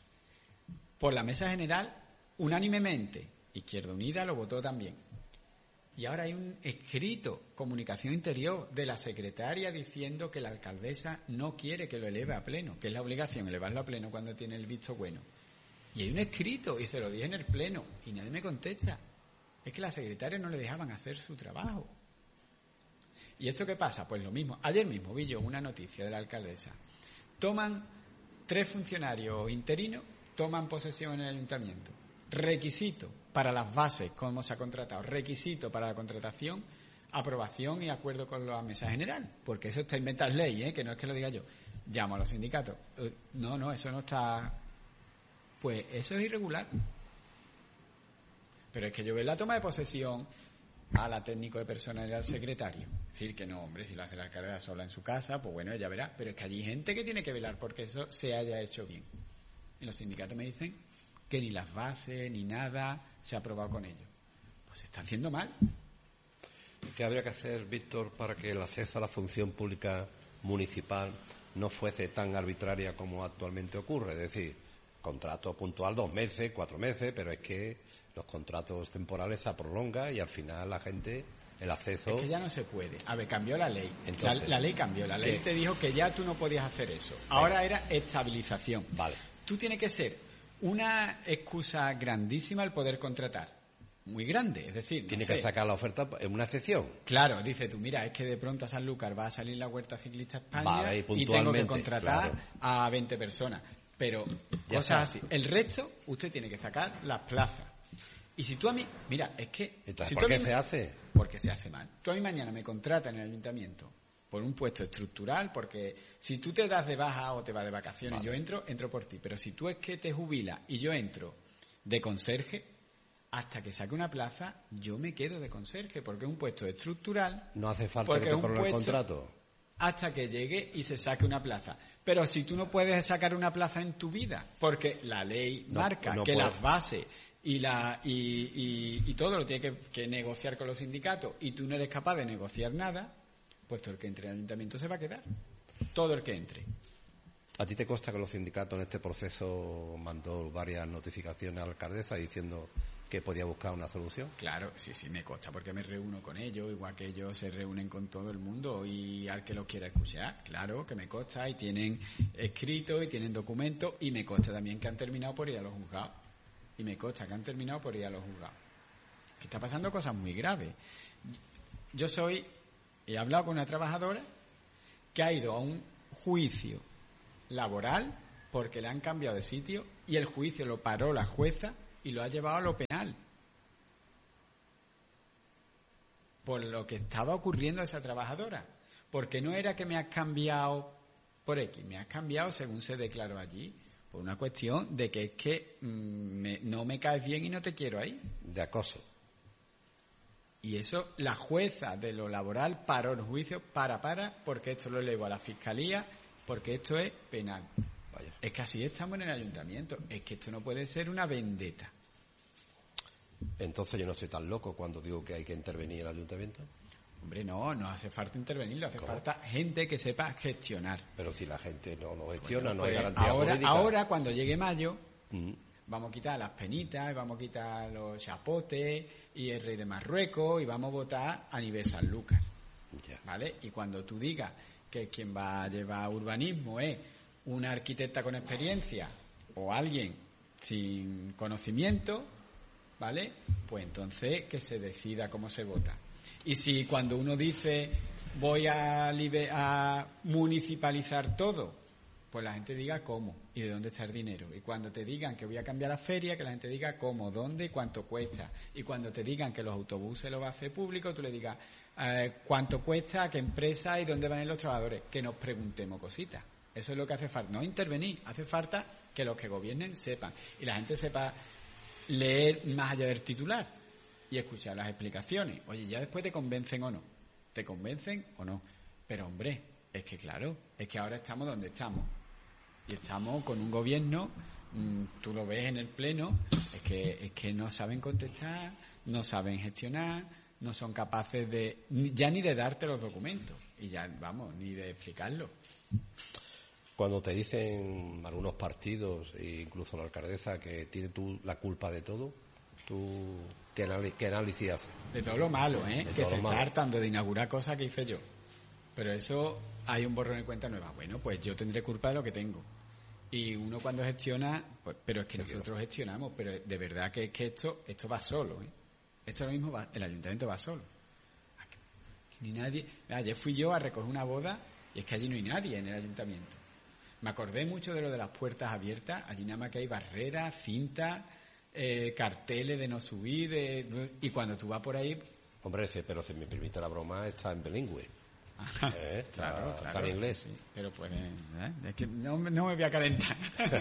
por la mesa general unánimemente. Izquierda Unida lo votó también. Y ahora hay un escrito, comunicación interior, de la secretaria diciendo que la alcaldesa no quiere que lo eleve a pleno, que es la obligación, elevarlo a pleno cuando tiene el visto bueno. Y hay un escrito, y se lo dije en el pleno, y nadie me contesta. Es que la secretaria no le dejaban hacer su trabajo. ¿Y esto qué pasa? Pues lo mismo. Ayer mismo vi yo una noticia de la alcaldesa. Toman tres funcionarios interinos, toman posesión en el ayuntamiento. Requisito para las bases, cómo se ha contratado. Requisito para la contratación, aprobación y acuerdo con la mesa general. Porque eso está inventado en ley, ¿eh? Que no es que lo diga yo. Llamo a los sindicatos. Uh, no, no, eso no está... Pues eso es irregular. Pero es que yo veo la toma de posesión a la técnico de personal y al secretario. Es decir, que no, hombre, si lo hace la alcaldesa sola en su casa, pues bueno, ella verá. Pero es que allí hay gente que tiene que velar porque eso se haya hecho bien. Y los sindicatos me dicen que ni las bases, ni nada se ha aprobado con ellos. Pues se está haciendo mal. ¿Qué habría que hacer, Víctor, para que el acceso a la función pública municipal no fuese tan arbitraria como actualmente ocurre? Es decir, contrato puntual dos meses, cuatro meses, pero es que los contratos temporales se prolongan y al final la gente, el acceso... Es que ya no se puede. A ver, cambió la ley. Entonces, la, la ley cambió. La ley ¿qué? te dijo que ya tú no podías hacer eso. Ahora era estabilización. Vale. Tú tienes que ser una excusa grandísima el poder contratar. Muy grande, es decir... No Tiene sé. que sacar la oferta en una excepción. Claro, dice tú, mira, es que de pronto a Sanlúcar va a salir la Huerta Ciclista España Vale, y y tengo que puntualmente, contratar claro. a veinte personas. Pero Ya cosas está. así. El resto, usted tiene que sacar las plazas. Y si tú a mí... Mira, es que... Entonces, si ¿por tú a qué mí se me- hace? Porque se hace mal. Tú a mí mañana me contratas en el ayuntamiento por un puesto estructural, porque si tú te das de baja o te vas de vacaciones, Vale. yo entro, entro por ti. Pero si tú es que te jubilas y yo entro de conserje, hasta que saque una plaza, yo me quedo de conserje, porque es un puesto estructural. No hace falta porque que te un prolongue el puesto contrato. hasta que llegue y se saque una plaza. Pero si tú no puedes sacar una plaza en tu vida, porque la ley No, marca no que puedo. las bases y la y, y, y todo lo tiene que, que negociar con los sindicatos y tú no eres capaz de negociar nada, pues todo el que entre en el ayuntamiento se va a quedar. Todo el que entre. ¿A ti te consta que los sindicatos en este proceso mandó varias notificaciones a la alcaldesa diciendo que podía buscar una solución? Claro, sí, sí, me consta porque me reúno con ellos, igual que ellos se reúnen con todo el mundo y al que los quiera escuchar, claro que me consta y tienen escrito y tienen documentos y me consta también que han terminado por ir a los juzgados y me consta que han terminado por ir a los juzgados. Que está pasando cosas muy graves. Yo soy, he hablado con una trabajadora que ha ido a un juicio laboral porque le han cambiado de sitio y el juicio lo paró la jueza y lo ha llevado a lo penal por lo que estaba ocurriendo a esa trabajadora, porque no era que me has cambiado por X, me has cambiado según se declaró allí, por una cuestión de que es que mmm, me, no me caes bien y no te quiero ahí. De acoso. Y eso, la jueza de lo laboral paró el juicio para, para, porque esto lo elevó a la fiscalía, porque esto es penal. Vaya. Es que así estamos en el ayuntamiento. Es que esto no puede ser una vendetta. Entonces yo no estoy tan loco cuando digo que hay que intervenir en el ayuntamiento. Hombre, no, no hace falta intervenir, hace ¿Cómo? falta gente que sepa gestionar. Pero si la gente no lo gestiona, Bueno, no hay pues garantía ahora, jurídica. ahora, cuando llegue mayo, Mm. vamos a quitar las penitas, vamos a quitar los chapotes y el rey de Marruecos y vamos a votar a nivel Sanlúcar. Ya. ¿Vale? Y cuando tú digas que quien va a llevar urbanismo es una arquitecta con experiencia o alguien sin conocimiento, ¿vale? Pues entonces que se decida cómo se vota. Y si cuando uno dice voy a, libe- a municipalizar todo, pues la gente diga cómo y de dónde está el dinero. Y cuando te digan que voy a cambiar la feria, que la gente diga cómo, dónde y cuánto cuesta. Y cuando te digan que los autobuses los va a hacer público, tú le digas eh, cuánto cuesta, a qué empresa y dónde van a ir los trabajadores. Que nos preguntemos cositas. Eso es lo que hace falta. No intervenir, hace falta que los que gobiernen sepan. Y la gente sepa leer más allá del titular y escuchar las explicaciones. Oye, ya después te convencen o no. ¿Te convencen o no? Pero hombre, es que claro, es que ahora estamos donde estamos. Y estamos con un gobierno, mmm, tú lo ves en el pleno, es que es que no saben contestar, no saben gestionar, no son capaces de, ni, ya ni de darte los documentos, y ya, vamos, ni de explicarlo. Cuando te dicen algunos partidos, e incluso la alcaldesa, que tiene tú la culpa de todo, ¿tú qué, anal- qué análisis haces? De todo lo malo, ¿eh? De Que todo se lo está malo. hartando de inaugurar cosas que hice yo. Pero eso, hay un borrón de cuenta nueva. Bueno, pues yo tendré culpa de lo que tengo. Y uno cuando gestiona, pues, pero es que Se nosotros queda. gestionamos, pero de verdad que es que esto, esto va solo, ¿eh? Esto ahora mismo va, el ayuntamiento va solo. Aquí, ni nadie, ayer fui yo a recoger una boda y es que allí no hay nadie en el ayuntamiento. Me acordé mucho de lo de las puertas abiertas, allí nada más que hay barreras, cintas, eh, carteles de no subir, de, y cuando tú vas por ahí... Hombre, ese, pero si me permite la broma, está en bilingüe. Ajá, Eh, está- claro, está claro, en inglés. sí, pero pues, ¿eh? Es que no, me- no me voy a calentar.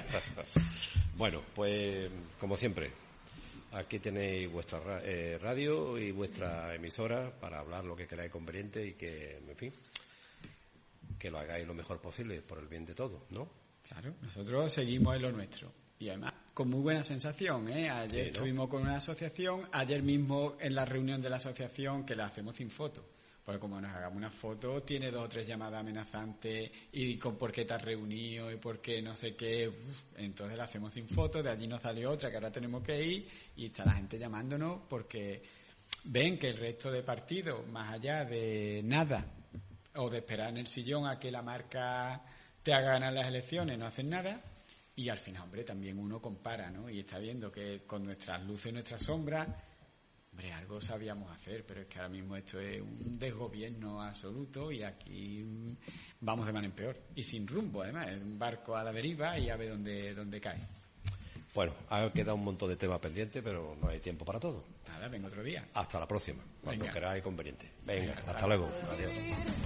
Bueno, pues como siempre, aquí tenéis vuestra ra- eh, radio y vuestra emisora para hablar lo que queráis conveniente y que, en fin, que lo hagáis lo mejor posible por el bien de todos, ¿no? Claro, nosotros seguimos en lo nuestro. Y además, con muy buena sensación, ¿eh? Ayer Sí, ¿no? estuvimos con una asociación, ayer mismo en la reunión de la asociación que la hacemos sin foto. Porque como nos hagamos una foto, tiene dos o tres llamadas amenazantes y con por qué te has reunido y por qué no sé qué. Uf, entonces la hacemos sin foto, de allí nos salió otra que ahora tenemos que ir y está la gente llamándonos porque ven que el resto de partidos, más allá de nada, o de esperar en el sillón a que la marca te haga ganar las elecciones, no hacen nada. Y al final, hombre, también uno compara, ¿no? Y está viendo que con nuestras luces y nuestras sombras, hombre, algo sabíamos hacer, pero es que ahora mismo esto es un desgobierno absoluto y aquí mm, vamos de mal en peor. Y sin rumbo, además, es un barco a la deriva y a ver dónde, dónde cae. Bueno, ha quedado un montón de temas pendientes, pero no hay tiempo para todo. Nada, venga otro día. Hasta la próxima, cuando Venga. queráis conveniente. Venga, Venga, hasta luego. Adiós.